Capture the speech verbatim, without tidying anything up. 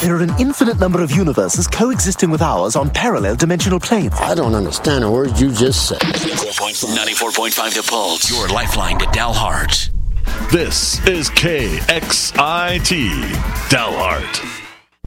There are an infinite number of universes coexisting with ours on parallel dimensional planes. I don't understand a word you just said. ninety-four point five The Pulse, your lifeline to Dalhart. This is K X I T, Dalhart.